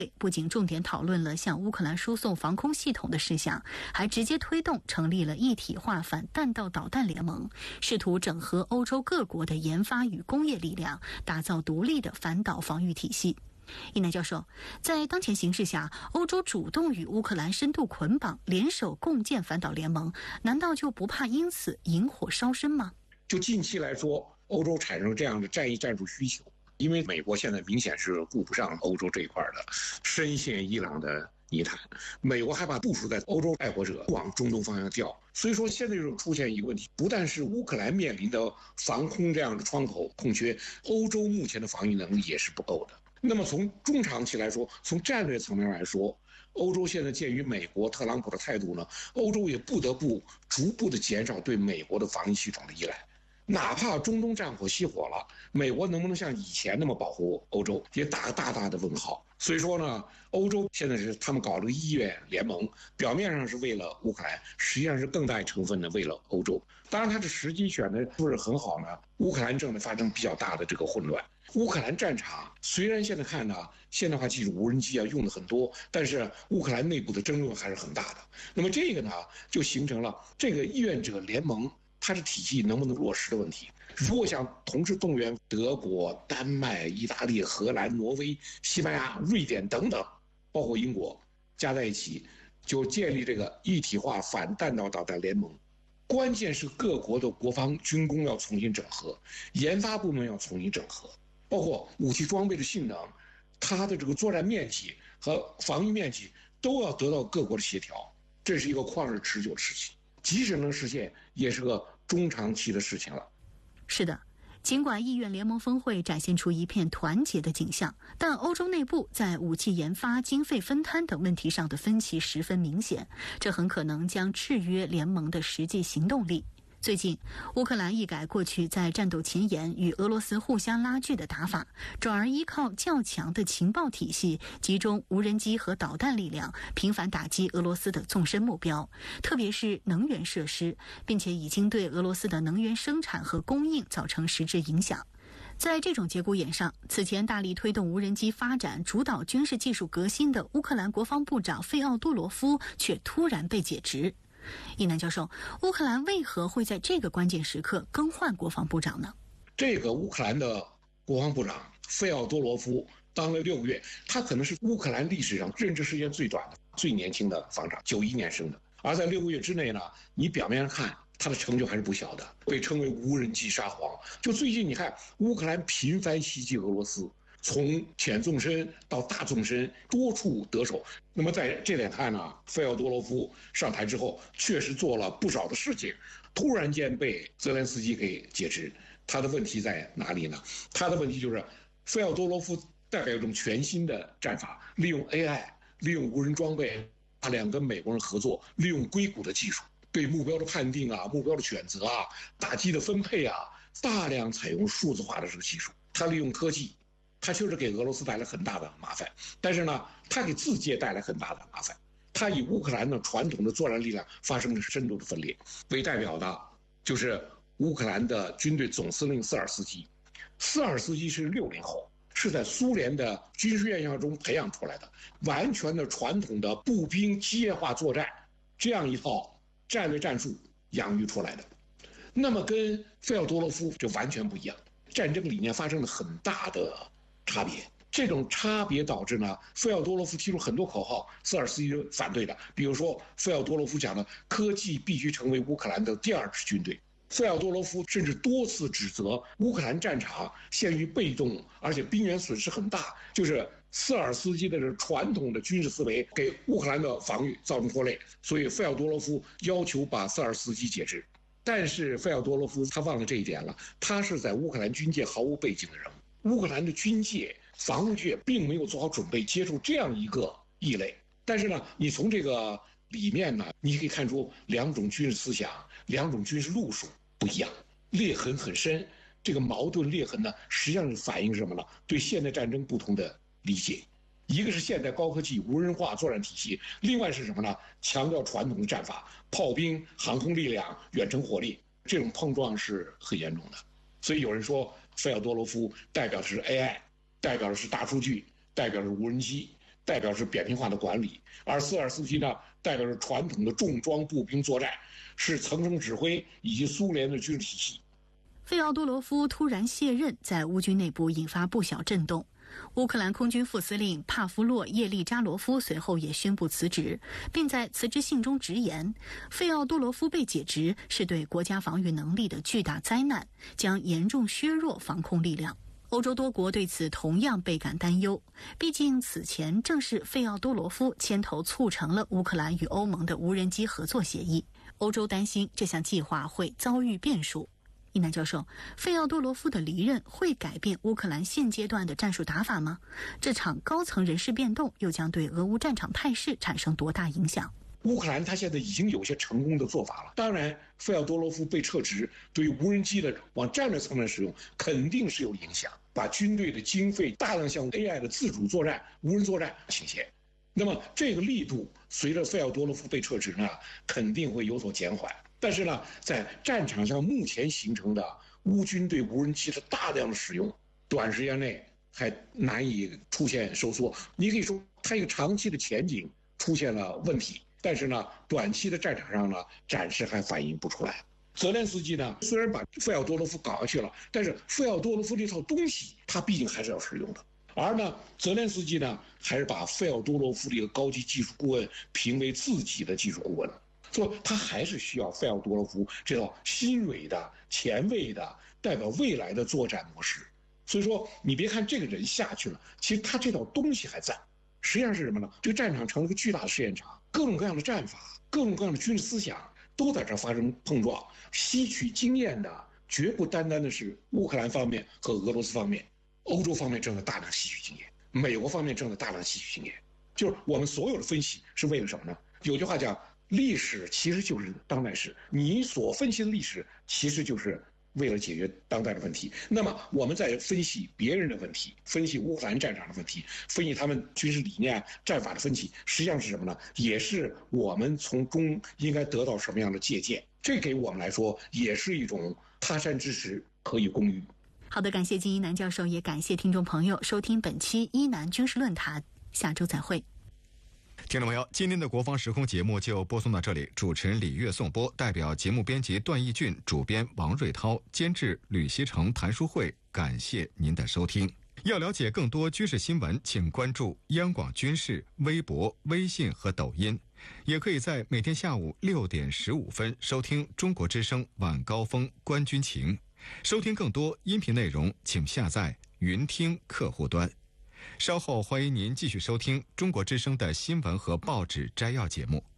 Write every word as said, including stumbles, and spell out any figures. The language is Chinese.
不仅重点讨论了向乌克兰输送防空系统的事项，还直接推动成立了一体化反弹道导弹联盟，试图整合欧洲各国的研发与工业力量，打造独立的反导防御体系。易南教授，在当前形势下，欧洲主动与乌克兰深度捆绑，联手共建反导联盟，难道就不怕因此引火烧身吗？ 就近期来说，欧洲产生这样的战役战术需求，因为美国现在明显是顾不上欧洲这一块的，深陷伊朗的泥潭，美国还把部署在欧洲爱国者往中东方向调，所以说现在就出现一个问题，不但是乌克兰面临的防空这样的窗口空缺，欧洲目前的防御能力也是不够的。那么从中长期来说，从战略层面来说，欧洲现在鉴于美国特朗普的态度呢，欧洲也不得不逐步的减少对美国的防御系统的依赖。哪怕中东战火熄火了，美国能不能像以前那么保护欧洲，也打个大大的问号。所以说呢，欧洲现在是他们搞了个意愿联盟，表面上是为了乌克兰，实际上是更大成分的为了欧洲。当然，它的时机选的不是很好呢。乌克兰正在发生比较大的这个混乱。乌克兰战场虽然现在看呢，现代化技术无人机啊用的很多，但是乌克兰内部的争论还是很大的。那么这个呢，就形成了这个意愿者联盟它的体系能不能落实的问题。如果想同时动员德国、丹麦、意大利、荷兰、挪威、西班牙、瑞典等等，包括英国加在一起，就建立这个一体化反弹道导弹联盟。关键是各国的国防军工要重新整合，研发部门要重新整合，包括武器装备的性能，它的这个作战面积和防御面积都要得到各国的协调，这是一个旷日持久的事情。即使能实现，也是个中长期的事情了。 是的，尽管意愿联盟峰会展现出一片团结的景象，但欧洲内部在武器研发、经费分摊等问题上的分歧十分明显，这很可能将制约联盟的实际行动力。最近，乌克兰一改过去在战斗前沿与俄罗斯互相拉锯的打法，转而依靠较强的情报体系，集中无人机和导弹力量，频繁打击俄罗斯的纵深目标，特别是能源设施，并且已经对俄罗斯的能源生产和供应造成实质影响。在这种节骨眼上，此前大力推动无人机发展、主导军事技术革新的乌克兰国防部长费奥多罗夫却突然被解职。易南教授，乌克兰为何会在这个关键时刻更换国防部长呢？ 这个乌克兰的国防部长费奥多罗夫当了六个月，他可能是乌克兰历史上任职时间最短的、最年轻的防长，九一年生的。而在六个月之内呢，你表面上看他的成就还是不小的，被称为无人机沙皇。就最近你看，乌克兰频繁袭击俄罗斯，从浅纵深到大纵深，多处得手。那么在这点看呢，费奥多罗夫上台之后，确实做了不少的事情，突然间被泽连斯基给解职。他的问题在哪里呢？他的问题就是费奥多罗夫代表一种全新的战法，利用 A I， 利用无人装备，大量跟美国人合作，利用硅谷的技术，对目标的判定啊、目标的选择啊、打击的分配啊，大量采用数字化的这个技术。他利用科技，他确实给俄罗斯带来很大的麻烦，但是呢，他给自己也带来很大的麻烦。他以乌克兰的传统的作战力量发生了深度的分裂。为代表的就是乌克兰的军队总司令斯尔斯基。斯尔斯基是六零后，是在苏联的军事院校中培养出来的，完全的传统的步兵机械化作战这样一套战略战术养育出来的。那么跟费奥多罗夫就完全不一样，战争理念发生了很大的差别。这种差别导致呢，费奥多罗夫提出很多口号，斯尔斯基反对的。比如说，费奥多罗夫讲的科技必须成为乌克兰的第二支军队。费奥多罗夫甚至多次指责乌克兰战场陷于被动，而且兵员损失很大，就是斯尔斯基的传统的军事思维给乌克兰的防御造成拖累。所以费奥多罗夫要求把斯尔斯基解职。但是费奥多罗夫他忘了这一点了，他是在乌克兰军界毫无背景的人物，乌克兰的军界、防务界并没有做好准备接触这样一个异类。但是呢，你从这个里面呢，你可以看出两种军事思想、两种军事路数不一样，裂痕很深。这个矛盾裂痕呢，实际上是反映什么呢？对现代战争不同的理解。一个是现代高科技无人化作战体系，另外是什么呢？强调传统的战法，炮兵、航空力量、远程火力，这种碰撞是很严重的。所以有人说，费奥多罗夫代表的是 A I， 代表的是大数据，代表的是无人机， 代表是扁平化的管理，而四二四七呢，代表是传统的重装步兵作战，是层层指挥以及苏联的军事体系。 费奥多罗夫突然卸任，在乌军内部引发不小震动。乌克兰空军副司令帕夫洛叶利扎罗夫随后也宣布辞职，并在辞职信中直言，费奥多罗夫被解职是对国家防御能力的巨大灾难，将严重削弱防空力量。欧洲多国对此同样倍感担忧，毕竟此前正是费奥多罗夫牵头促成了乌克兰与欧盟的无人机合作协议。欧洲担心这项计划会遭遇变数。一南教授，费奥多罗夫的离任会改变乌克兰现阶段的战术打法吗？这场高层人事变动又将对俄乌战场态势产生多大影响？ 乌克兰他现在已经有些成功的做法了，当然费奥多罗夫被撤职对于无人机的往战略层面使用肯定是有影响，把军队的经费大量向 A I 的自主作战、无人作战倾斜。那么这个力度随着费奥多罗夫被撤职呢，肯定会有所减缓。但是呢，在战场上目前形成的乌军对无人机的大量的使用，短时间内还难以出现收缩。你可以说它一个长期的前景出现了问题，但是呢，短期的战场上呢，暂时还反映不出来。泽连斯基呢，虽然把费奥多罗夫搞下去了，但是费奥多罗夫这套东西他毕竟还是要使用的。而呢，泽连斯基呢，还是把费奥多罗夫这个高级技术顾问评为自己的技术顾问了。所以他还是需要费奥多罗夫这套新锐的、前卫的、代表未来的作战模式。所以说，你别看这个人下去了，其实他这套东西还在。实际上是什么呢？这个战场成了一个巨大的试验场，各种各样的战法、各种各样的军事思想都在这发生碰撞。吸取经验的绝不单单的是乌克兰方面和俄罗斯方面，欧洲方面正在大量吸取经验，美国方面正在大量吸取经验。就是我们所有的分析是为了什么呢？有句话讲，历史其实就是当代史，你所分析的历史其实就是为了解决当代的问题。那么我们在分析别人的问题，分析乌克兰战场的问题，分析他们军事理念、战法的分析，实际上是什么呢？也是我们从中应该得到什么样的借鉴。这给我们来说也是一种他山之石，可以攻玉。 好的，感谢金一南教授，也感谢听众朋友收听本期一南军事论坛，下周再会。 听众朋友，今天的国防时空节目就播送到这里，主持人李月颂播，代表节目编辑段义俊，主编王瑞涛，监制吕锡成、谭书慧，感谢您的收听。要了解更多军事新闻，请关注央广军事微博、微信和抖音，也可以在每天下午六点十五分收听中国之声晚高峰观军情。收听更多音频内容，请下载云听客户端。稍后欢迎您继续收听中国之声的新闻和报纸摘要节目。